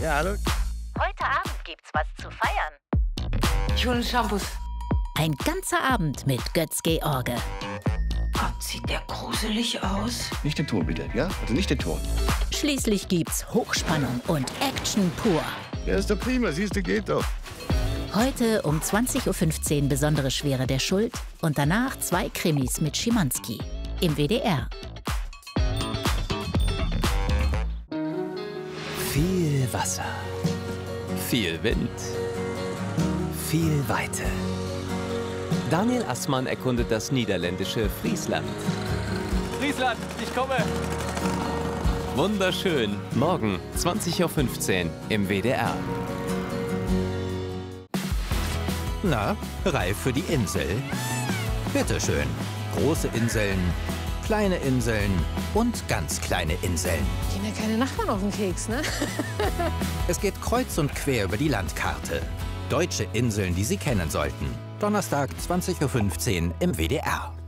Ja, hallo. Heute Abend gibt's was zu feiern. Ich hole Shampoos. Ein ganzer Abend mit Götz-George. Gott, sieht der gruselig aus. Nicht den Ton bitte, ja? Also nicht den Ton. Schließlich gibt's Hochspannung und Action pur. Ja, ist doch prima, siehst du, geht doch. Heute um 20:15 Uhr Besondere Schwere der Schuld und danach 2 Krimis mit Schimanski im WDR. Viel Wasser, viel Wind, viel Weite. Daniel Assmann erkundet das niederländische Friesland. Friesland, ich komme! Wunderschön. Morgen 20:15 Uhr im WDR. Na, reif für die Insel? Bitteschön. Große Inseln, kleine Inseln und ganz kleine Inseln. Gehen ja keine Nachbarn auf den Keks, ne? Es geht kreuz und quer über die Landkarte. Deutsche Inseln, die Sie kennen sollten. Donnerstag 20:15 Uhr im WDR.